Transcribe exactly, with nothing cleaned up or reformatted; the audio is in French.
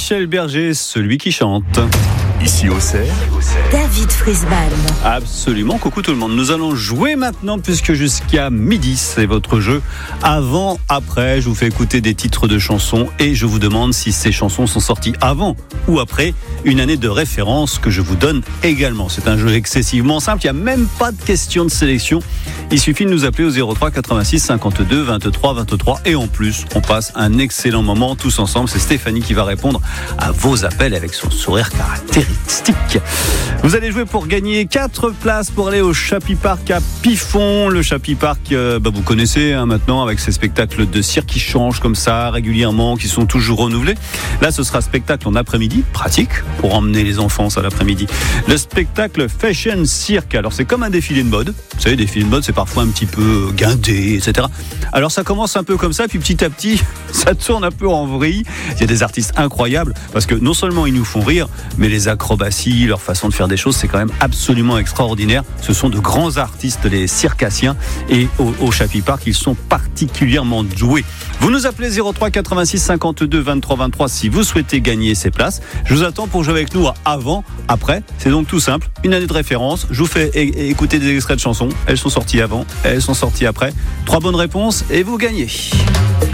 Michel Berger, celui qui chante. Ici au Cerf, David Frisman. Absolument, coucou tout le monde. Nous allons jouer maintenant puisque jusqu'à midi, c'est votre jeu. Avant, après, je vous fais écouter des titres de chansons et je vous demande si ces chansons sont sorties avant ou après une année de référence que je vous donne également. C'est un jeu excessivement simple, il n'y a même pas de question de sélection. Il suffit de nous appeler au zéro trois quatre-vingt-six cinquante-deux vingt-trois vingt-trois et en plus, on passe un excellent moment tous ensemble. C'est Stéphanie qui va répondre à vos appels avec son sourire caractéristique. Vous allez jouer pour gagner quatre places pour aller au Chappie Park à Piffon. Le Chappie Park, euh, bah vous connaissez hein, maintenant avec ces spectacles de cirque qui changent comme ça régulièrement, qui sont toujours renouvelés. Là, ce sera spectacle en après-midi, pratique pour emmener les enfants ça l'après-midi. Le spectacle Fashion Cirque. Alors c'est comme un défilé de mode. Vous savez, défilé de mode, c'est parfois un petit peu guindé, et cetera. Alors ça commence un peu comme ça, puis petit à petit, ça tourne un peu en vrille. Il y a des artistes incroyables parce que non seulement ils nous font rire, mais les acrobaties, leur façon de faire des choses, c'est quand même absolument extraordinaire. Ce sont de grands artistes, les circassiens, et au, au Chappie Park, ils sont particulièrement doués. Vous nous appelez zéro trois quatre-vingt-six cinquante-deux vingt-trois vingt-trois si vous souhaitez gagner ces places. Je vous attends pour jouer avec nous à avant, après. C'est donc tout simple, une année de référence. Je vous fais é- écouter des extraits de chansons. Elles sont sorties avant, elles sont sorties après. Trois bonnes réponses et vous gagnez.